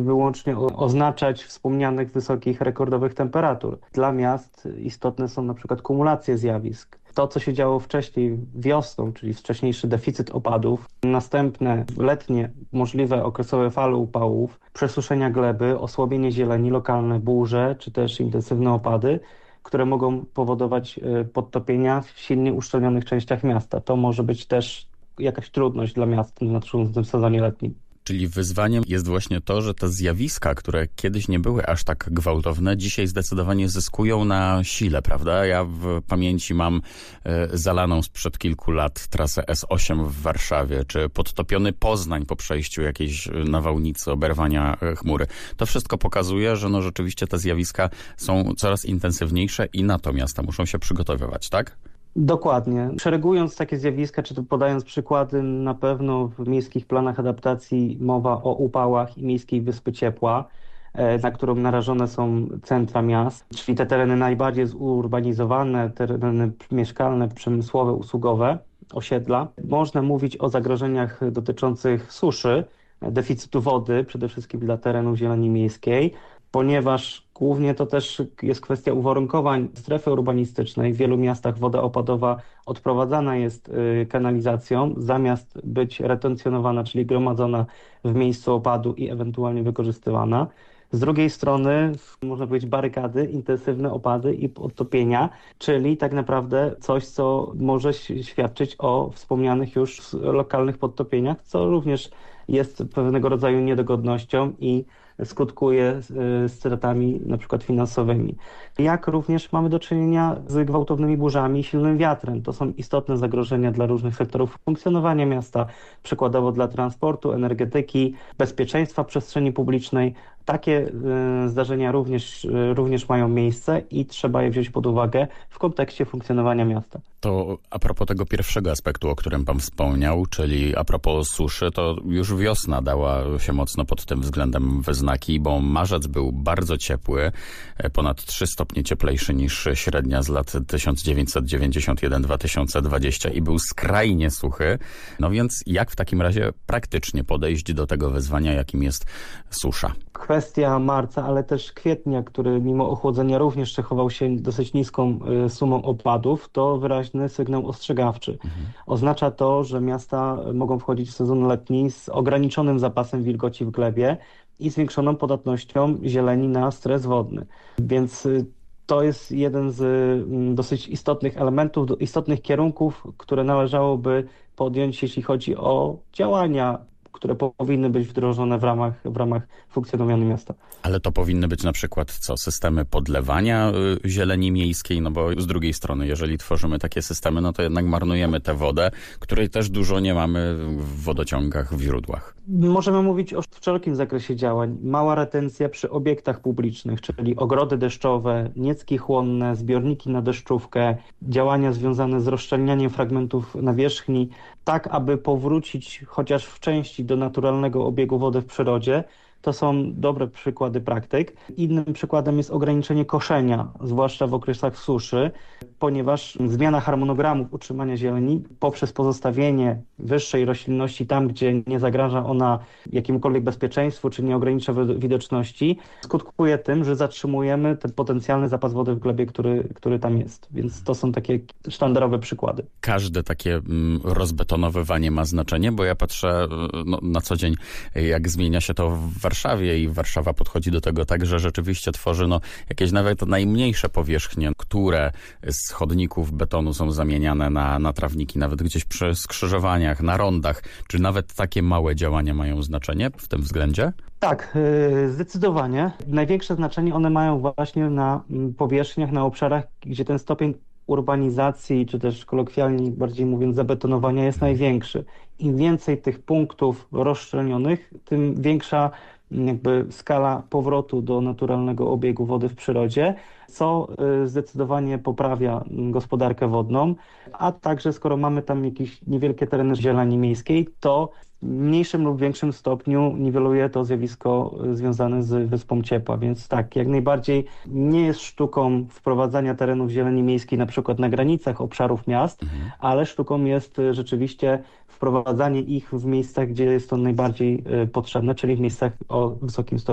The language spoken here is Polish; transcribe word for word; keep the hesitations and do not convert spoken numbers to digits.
wyłącznie o- oznaczać wspomnianych wysokich, rekordowych temperatur. Dla miast istotne są na przykład kumulacje zjawisk. To, co się działo wcześniej wiosną, czyli wcześniejszy deficyt opadów, następne letnie możliwe okresowe fale upałów, przesuszenia gleby, osłabienie zieleni, lokalne burze, czy też intensywne opady, które mogą powodować y, podtopienia w silnie uszczelnionych częściach miasta. To może być też jakaś trudność dla miast w nadchodzącym sezonie letnim. Czyli wyzwaniem jest właśnie to, że te zjawiska, które kiedyś nie były aż tak gwałtowne, dzisiaj zdecydowanie zyskują na sile, prawda? Ja w pamięci mam e, zalaną sprzed kilku lat trasę S osiem w Warszawie, czy podtopiony Poznań po przejściu jakiejś nawałnicy, oberwania e, chmury. To wszystko pokazuje, że no rzeczywiście te zjawiska są coraz intensywniejsze i na to miasta muszą się przygotowywać, tak? Dokładnie. Szeregując takie zjawiska, czy to podając przykłady, na pewno w miejskich planach adaptacji mowa o upałach i miejskiej wyspy ciepła, e, na którą narażone są centra miast, czyli te tereny najbardziej zurbanizowane, tereny mieszkalne, przemysłowe, usługowe, osiedla. Można mówić o zagrożeniach dotyczących suszy, deficytu wody, przede wszystkim dla terenów zieleni miejskiej, ponieważ głównie to też jest kwestia uwarunkowań strefy urbanistycznej. W wielu miastach woda opadowa odprowadzana jest y, kanalizacją, zamiast być retencjonowana, czyli gromadzona w miejscu opadu i ewentualnie wykorzystywana. Z drugiej strony, można powiedzieć, barykady, intensywne opady i podtopienia, czyli tak naprawdę coś, co może ś- świadczyć o wspomnianych już lokalnych podtopieniach, co również jest pewnego rodzaju niedogodnością i skutkuje y, stratami na przykład finansowymi. Jak również mamy do czynienia z gwałtownymi burzami i silnym wiatrem. To są istotne zagrożenia dla różnych sektorów funkcjonowania miasta, przykładowo dla transportu, energetyki, bezpieczeństwa przestrzeni publicznej. Takie y, zdarzenia również, y, również mają miejsce i trzeba je wziąć pod uwagę w kontekście funkcjonowania miasta. To a propos tego pierwszego aspektu, o którym pan wspomniał, czyli a propos suszy, to już wiosna dała się mocno pod tym względem we znaki, bo marzec był bardzo ciepły, ponad trzy stopnie cieplejszy niż średnia z lat tysiąc dziewięćset dziewięćdziesiąt jeden do dwa tysiące dwudziestego i był skrajnie suchy. No więc jak w takim razie praktycznie podejść do tego wyzwania, jakim jest susza? Kwestia marca, ale też kwietnia, który mimo ochłodzenia również cechował się dosyć niską y, sumą opadów, to wyraźny sygnał ostrzegawczy. Mhm. Oznacza to, że miasta mogą wchodzić w sezon letni z ograniczonym zapasem wilgoci w glebie i zwiększoną podatnością zieleni na stres wodny. Więc y, to jest jeden z y, dosyć istotnych elementów, do, istotnych kierunków, które należałoby podjąć, jeśli chodzi o działania, które powinny być wdrożone w ramach, w ramach funkcjonowania miasta. Ale to powinny być na przykład co, systemy podlewania y, zieleni miejskiej, no bo z drugiej strony, jeżeli tworzymy takie systemy, no to jednak marnujemy tę wodę, której też dużo nie mamy w wodociągach, w źródłach. Możemy mówić o wszelkim zakresie działań. Mała retencja przy obiektach publicznych, czyli ogrody deszczowe, niecki chłonne, zbiorniki na deszczówkę, działania związane z rozszczelnianiem fragmentów nawierzchni, tak aby powrócić chociaż w części do naturalnego obiegu wody w przyrodzie. To są dobre przykłady praktyk. Innym przykładem jest ograniczenie koszenia, zwłaszcza w okresach suszy, ponieważ zmiana harmonogramów utrzymania zieleni poprzez pozostawienie wyższej roślinności tam, gdzie nie zagraża ona jakiemukolwiek bezpieczeństwu, czy nie ogranicza widoczności, skutkuje tym, że zatrzymujemy ten potencjalny zapas wody w glebie, który, który tam jest. Więc to są takie sztandarowe przykłady. Każde takie mm, rozbetonowywanie ma znaczenie, bo ja patrzę no, na co dzień, jak zmienia się to w Warszawie i Warszawa podchodzi do tego tak, że rzeczywiście tworzy no, jakieś nawet najmniejsze powierzchnie, które z chodników betonu są zamieniane na, na trawniki, nawet gdzieś przy skrzyżowaniach, na rondach. Czy nawet takie małe działania mają znaczenie w tym względzie? Tak, zdecydowanie. Największe znaczenie one mają właśnie na powierzchniach, na obszarach, gdzie ten stopień urbanizacji, czy też kolokwialnie bardziej mówiąc zabetonowania jest największy. Im więcej tych punktów rozszczelnionych, tym większa jakby skala powrotu do naturalnego obiegu wody w przyrodzie, co zdecydowanie poprawia gospodarkę wodną, a także skoro mamy tam jakieś niewielkie tereny zieleni miejskiej, to w mniejszym lub większym stopniu niweluje to zjawisko związane z wyspą ciepła. Więc tak, jak najbardziej nie jest sztuką wprowadzania terenów zieleni miejskiej na przykład na granicach obszarów miast, mhm. ale sztuką jest rzeczywiście wprowadzanie ich w miejscach, gdzie jest to najbardziej potrzebne, czyli w miejscach o wysokim stopniu